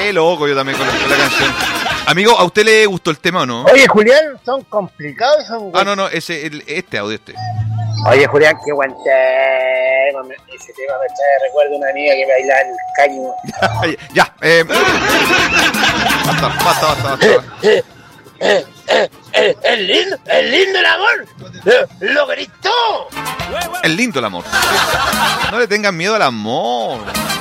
Qué loco yo también con la canción. Amigo, ¿a usted le gustó el tema o no? Oye, Julián, son complicados. No, este audio. Oye, Julián, qué buen tema. Ese tema me trae recuerdo a una amiga que me bailaba en el caño. Ya, basta. Es lindo el amor. Lo gritó. Es lindo el amor. No le tengan miedo al amor.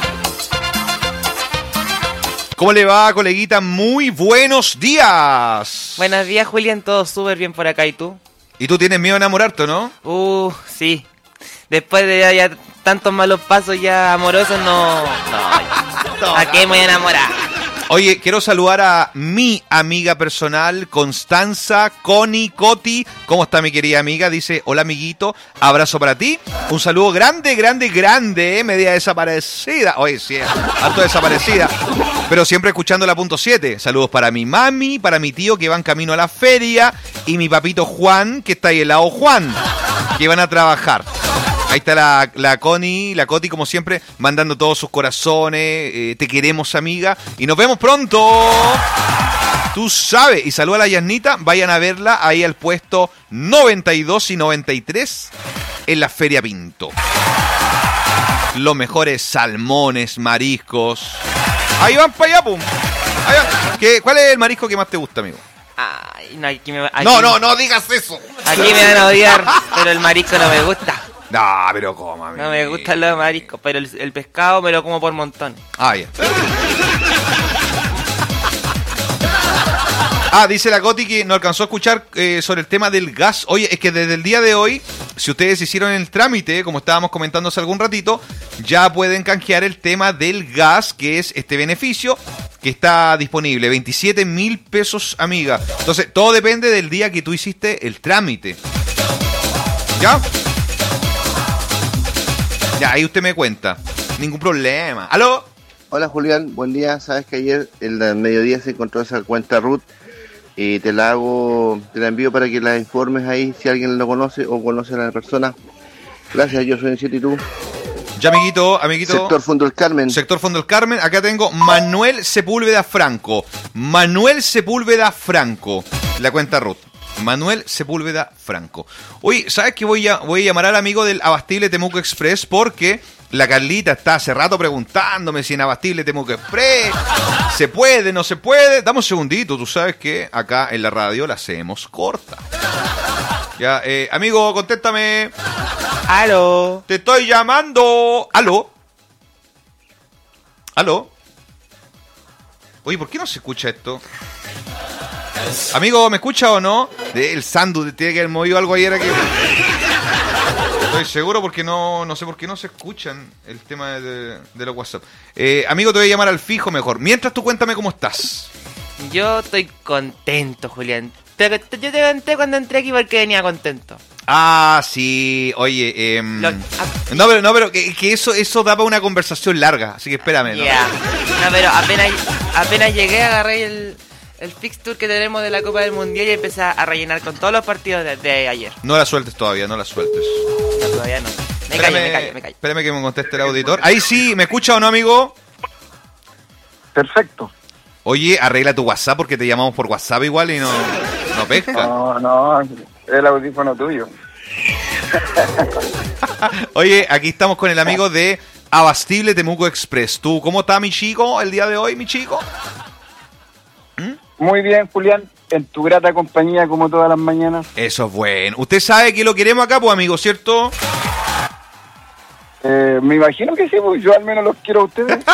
¿Cómo le va, coleguita? Muy buenos días. Buenos días, Julián. Todo súper bien por acá. ¿Y tú? ¿Y tú tienes miedo a enamorarte, no? Sí. Después de ya tantos malos pasos ya amorosos, no. ¿A qué me voy a enamorar? Oye, quiero saludar a mi amiga personal, Constanza Connie Coti. ¿Cómo está mi querida amiga? Dice, hola amiguito, abrazo para ti. Un saludo grande, media desaparecida. Oye, sí, harto desaparecida. Pero siempre escuchando la punto 7. Saludos para mi mami, para mi tío que van camino a la feria y mi papito Juan, que está ahí el lado Juan, que van a trabajar. Ahí está la Connie, la Coti, como siempre, mandando todos sus corazones. Te queremos, amiga. Y nos vemos pronto. Tú sabes. Y saluda a la Yasnita. Vayan a verla ahí al puesto 92 y 93 en la Feria Pinto. Los mejores salmones, mariscos. Ahí van para allá, pum. Ahí van. ¿Cuál es el marisco que más te gusta, amigo? Ay, No digas eso. Aquí me van a odiar, pero el marisco no me gusta. No, pero ¿cómo, amigo? No me gustan los mariscos, pero el pescado me lo como por montón. Ah, ya. Dice la Coti que no alcanzó a escuchar sobre el tema del gas. Oye, es que desde el día de hoy, si ustedes hicieron el trámite, como estábamos comentando hace algún ratito, ya pueden canjear el tema del gas, que es este beneficio que está disponible. 27,000 pesos, amiga. Entonces, todo depende del día que tú hiciste el trámite. ¿Ya? Ya, ahí usted me cuenta. Ningún problema. ¿Aló? Hola Julián, buen día. Sabes que ayer el mediodía se encontró esa cuenta Ruth y te la envío para que la informes ahí si alguien lo conoce o conoce a la persona. Gracias, yo soy en 7 y tú. Ya, amiguito. Sector Fondo del Carmen. Sector Fondo del Carmen. Acá tengo Manuel Sepúlveda Franco. La cuenta Ruth. Manuel Sepúlveda Franco. Oye, ¿sabes qué? Voy a llamar al amigo del Abastible Temuco Express porque la Carlita está hace rato preguntándome si en Abastible Temuco Express se puede, no se puede. Dame un segundito, tú sabes que acá en la radio la hacemos corta. Ya, amigo, contéstame. ¡Aló! Te estoy llamando. ¿Aló? Oye, ¿por qué no se escucha esto? Amigo, ¿me escucha o no? El Sandu tiene que haber movido algo ayer aquí. Estoy seguro porque no sé por qué no se escuchan el tema de los WhatsApp. Amigo, te voy a llamar al fijo mejor. Mientras tú cuéntame cómo estás. Yo estoy contento, Julián. Yo te conté cuando entré aquí porque venía contento. Sí, oye, No, pero que eso da para una conversación larga, así que espérame, ¿no? Ya. No, pero apenas llegué, agarré el fixture que tenemos de la Copa del Mundial y empecé a rellenar con todos los partidos de ayer. No la sueltes todavía, no la sueltes. No, todavía no. Me callo. Espérame que me conteste el auditor. Ahí sí, ¿me escucha o no, amigo? Perfecto. Oye, arregla tu WhatsApp porque te llamamos por WhatsApp igual y no pesca. No, el audífono tuyo. Oye, aquí estamos con el amigo de Abastible Temuco Express. ¿Tú cómo está, mi chico, el día de hoy, mi chico? Muy bien, Julián, en tu grata compañía como todas las mañanas. Eso es bueno. Usted sabe que lo queremos acá, pues, amigo, ¿cierto? Me imagino que sí, pues yo al menos los quiero a ustedes.